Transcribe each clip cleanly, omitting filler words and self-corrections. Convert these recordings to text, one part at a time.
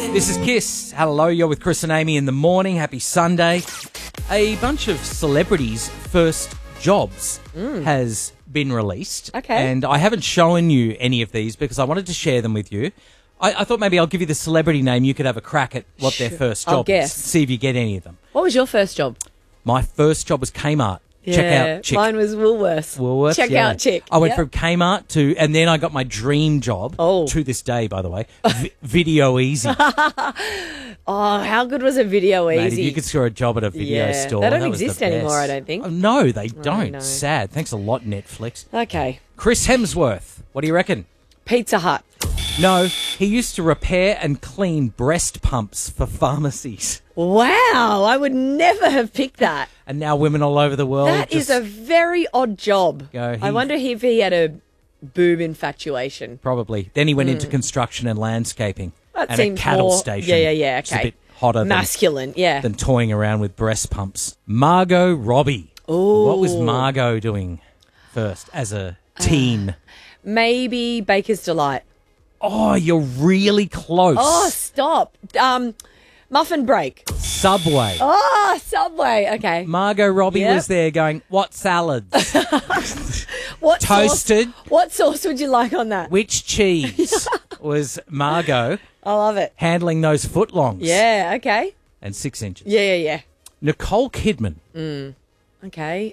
This is Kiss. Hello, you're with Chris and Amy in the morning. Happy Sunday. A bunch of celebrities' first jobs has been released. Okay. And I haven't shown you any of these because I wanted to share them with you. I thought maybe I'll give you the celebrity name. You could have a crack at what their first I'll job guess. is. See if you get any of them. What was your first job? My first job was Kmart. Check out Chick. Mine was Woolworths. Woolworths, Check yeah. out Chick. I went Yep. from Kmart to, and then I got my dream job. Oh. To this day, by the way, Video Easy. Oh, how good was a Video Mate, if Easy? you could score a job at a video Yeah, store. they don't that was the exist anymore, best. I don't think. Oh, no, they don't. no. Sad. Thanks a lot, Netflix. Okay. Chris Hemsworth. What do you reckon? Pizza Hut. No, he used to repair and clean breast pumps for pharmacies. Wow, I would never have picked that. And now women all over the world That is a very odd job. Go, I wonder if he had a boob infatuation. Probably. Then he went into construction and landscaping. That and seems a cattle more, station. Yeah, Which is okay. a bit hotter Masculine, yeah. than toying around with breast pumps. Margot Robbie. Ooh. What was Margot doing first as a teen? Maybe Baker's Delight. Oh, you're really close. Oh, stop. Muffin Break. Subway. Oh, Subway. Okay. Margot Robbie Yep. was there going, what salads? What Toasted. Sauce, what sauce would you like on that? Which cheese? Was Margot I love it. handling those footlongs? Yeah, okay. And 6 inches. Yeah. Nicole Kidman. Okay.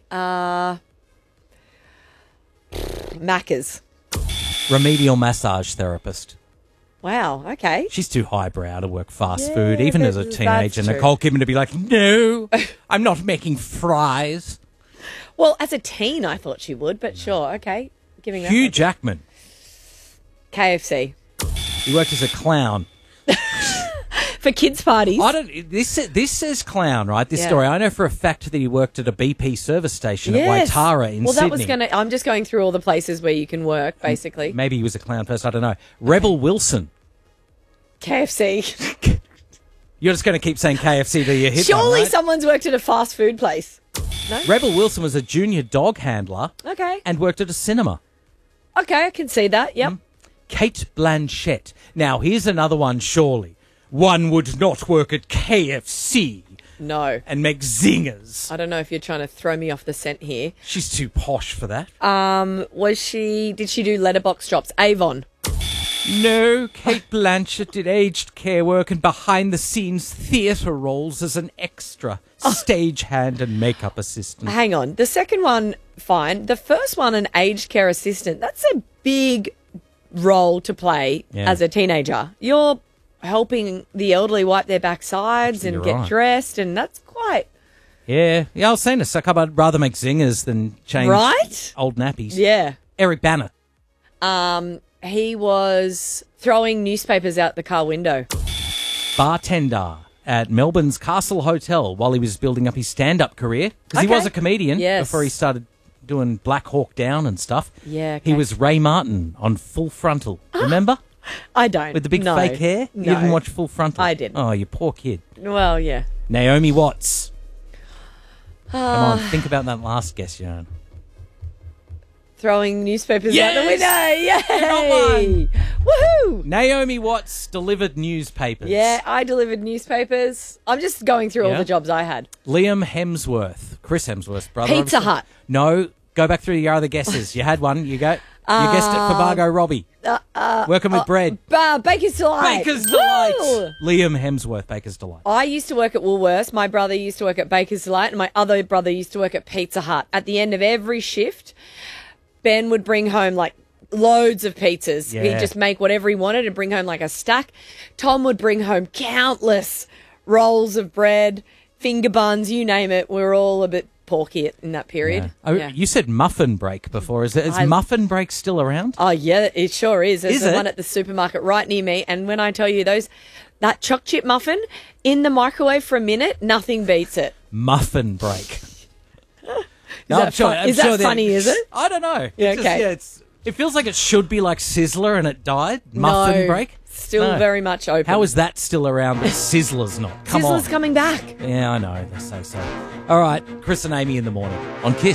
Macca's. Remedial massage therapist. Wow, okay. She's too highbrow to work fast Yeah, food, even as a that's teenager. true. Nicole Kidman to be like, no, I'm not making fries. Well, as a teen, I thought she would, but sure, okay. Giving that Hugh one. Jackman. KFC. He worked as a clown. For kids' parties. I don't. This says clown, right? This Yeah. story. I know for a fact that he worked at a BP service station Yes. at Waitara in well, Sydney. that was going to... I'm just going through all the places where you can work, basically. Maybe he was a clown first. I don't know. Rebel Wilson. KFC. You're just going to keep saying KFC till you hit Surely one, right? someone's worked at a fast food place. Rebel Wilson was a junior dog handler Okay. and worked at a cinema. Okay, I can see that. Yep. Kate Blanchett. Now, here's another one, surely. One would not work at KFC No. and make zingers. I don't know if you're trying to throw me off the scent here. She's too posh for that. Did she do letterbox drops? Avon. No, Kate Blanchett did aged care work and behind-the-scenes theatre roles as an extra, stagehand and makeup assistant. Hang on. The second one, fine. The first one, an aged care assistant. That's a big role to play Yeah. as a teenager. You're helping the elderly wipe their backsides and You're get right. dressed, and that's quite... Yeah, I was saying this. I'd rather make zingers than change Right? old nappies. Yeah. Eric Banner. He was throwing newspapers out the car window. Bartender at Melbourne's Castle Hotel while he was building up his stand-up career. Because he Okay. was a comedian Yes. before he started doing Black Hawk Down and stuff. Yeah, okay. He was Ray Martin on Full Frontal. Remember? I don't. With the big No. fake hair? No. You didn't watch Full Frontal? I didn't. Oh, you poor kid. Well, yeah. Naomi Watts. Come on, think about that last guess, Jan. Throwing newspapers out the Yes! window. got Yay! Woohoo! Naomi Watts delivered newspapers. Yeah, I delivered newspapers. I'm just going through all Yeah. the jobs I had. Liam Hemsworth. Chris Hemsworth's brother. Pizza obviously. Hut. No, go back through your other guesses. You had one. You go. You guessed it for Margot Robbie. Working with bread. Baker's Delight. Baker's Woo! Delight. Liam Hemsworth, Baker's Delight. I used to work at Woolworths. My brother used to work at Baker's Delight, and my other brother used to work at Pizza Hut. At the end of every shift, Ben would bring home like loads of pizzas. Yeah. He'd just make whatever he wanted and bring home like a stack. Tom would bring home countless rolls of bread, finger buns, you name it. We were all a bit porky in that period. Yeah. Oh, Yeah. you said muffin break before. Is muffin break still around? Oh, yeah, it sure is. There's Is the it? one at the supermarket right near me. And when I tell you that choc chip muffin in the microwave for a minute, nothing beats it. Muffin break. Is that funny, is it? I don't know. Yeah, It's okay. it feels like it should be like Sizzler and it died. Muffin No, break. Still No. very much open. How is that still around but Sizzler's not? Come Sizzler's on. coming back. Yeah, I know. They say so. All right, Chris and Amy in the morning on Kiss.